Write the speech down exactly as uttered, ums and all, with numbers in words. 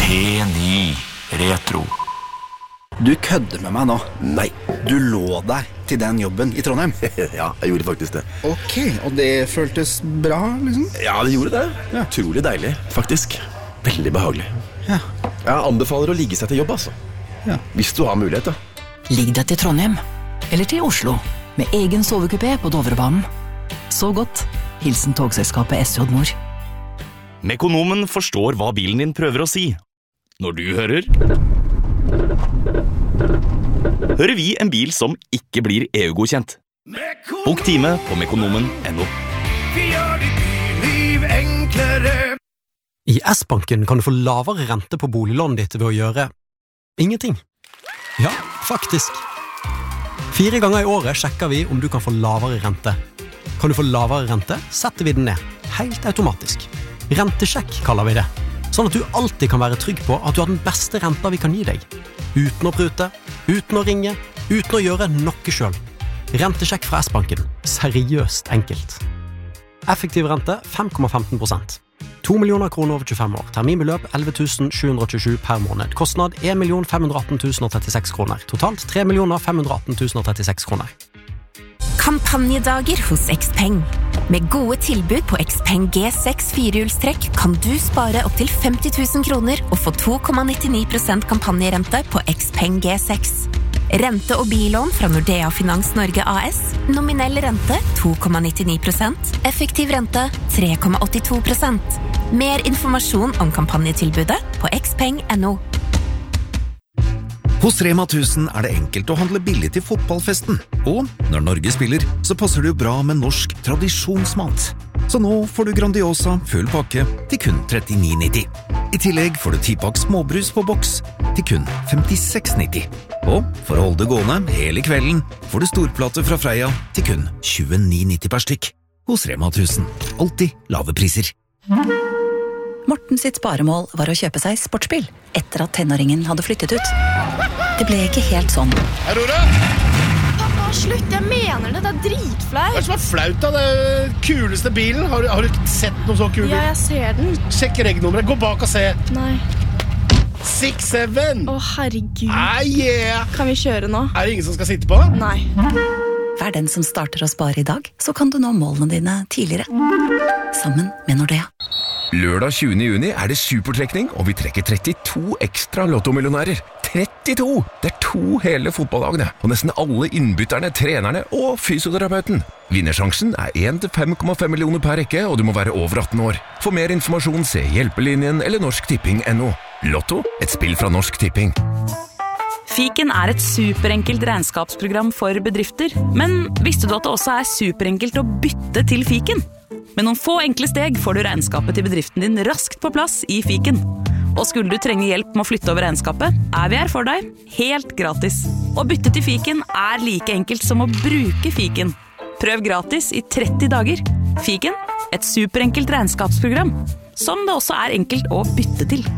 P-ny Retro. Du kødder med meg nå. Nei. Du lå deg til den jobben i Trondheim. Ja, jeg gjorde faktisk det. Ok, og det føltes bra, liksom? Ja, det gjorde det. Ja. Utrolig deilig, faktisk. Veldig behagelig. Ja. Jeg anbefaler å ligge seg til jobb, altså. Ja. Hvis du har mulighet, da. Ligg deg til Trondheim, eller til Oslo, med egen sovekupé på Dovrebanen. Så godt. Hilsen togselskapet S J Nord. Mekonomen forstår hva bilen din prøver å si. Når du hører... hører vi en bil som ikke blir E U-godkjent. Bok time på mekonomen punktum no. Vi gjør ditt liv enklere. I S-banken kan du få lavere rente på boliglånet ditt ved å gjøre ingenting. Ja, faktisk. Fire ganger i året sjekker vi om du kan få lavere rente. Kan du få lavere rente, setter vi den ned. Helt automatisk. Rentesjekk kaller vi det. Sånn at du alltid kan være trygg på at du har den beste renta vi kan gi deg. Uten å prute, uten å ringe, uten å gjøre noe selv. Rentesjekk fra S-banken. Seriøst enkelt. Effektiv rente fem komma femten prosent. to millioner kroner over tjuefem år. Terminbeløp elleve tusen sju hundre tjuesju per måned. Kostnad en million fem hundre atten tusen trettiseks kroner. Totalt tre millioner fem hundre atten tusen trettiseks kroner. Kampanjedager hos Xpeng. Med gode tilbud på Xpeng G seks firehjulstrekk kan du spare opp til femti tusen kroner og få to komma nittini prosent kampanjerente på Xpeng G seks. Rente- og bilån fra Nordea Finans Norge A S. Nominell rente to komma nittini prosent. Effektiv rente tre komma åttito prosent. Mer informasjon om kampanjetilbudet på xpeng punktum no. Hos Rema tusen er det enkelt å handle billig til fotballfesten. Og når Norge spiller, så passer det jo bra med norsk tradisjonsmat. Så nå får du Grandiosa full pakke til kun trettini nitti. I tillegg får du ti-pakk småbrus på boks til kun femtiseks nitti. Og for å holde det gående hele kvelden, får du storplate fra Freia til kun tjueni nitti per stykk. Hos Rema tusen. Alltid lave priser. Morten sitt sparemål var å kjøpe seg sportsbil etter at tenåringen hadde flyttet ut. Det ble ikke helt sånn. Aurora! Pappa, slutt, jeg mener det, det er dritflaut. Hva er det som er flaut da? Det er kuleste bilen. Har du, har du sett noe så kul bil? Ja, jeg ser den. Sjekk regnummeret, gå bak og se. Nei. seks syv. Å, herregud. Ah, yeah. Kan vi kjøre nå? Er det ingen som skal sitte på? Nei. Vær den som starter å spare i dag, så kan du nå målene dine tidligere. Sammen med Nordea. Lørdag tjuende juni er det supertrekning, og vi trekker trettito ekstra lottomillionærer. trettito! Det er to hele fotballagene, og nesten alle innbytterne, trenerne og fysioterapeuten. Vinnersjansen er en til fem komma fem millioner per rekke, og du må være over atten år. For mer informasjon, se Hjelpelinjen eller Norsk Tipping punktum no. Lotto, et spill fra Norsk Tipping. Fiken er et superenkelt regnskapsprogram for bedrifter, men visste du at det også er superenkelt å bytte til Fiken? Med noen få enkle steg får du regnskapet til bedriften din raskt på plass i Fiken. Og skulle du trenge hjelp med å flytte over regnskapet, er vi her for deg, helt gratis. Å bytte til Fiken er like enkelt som å bruke Fiken. Prøv gratis i tretti dager. Fiken, et superenkelt regnskapsprogram, som det også er enkelt å bytte til.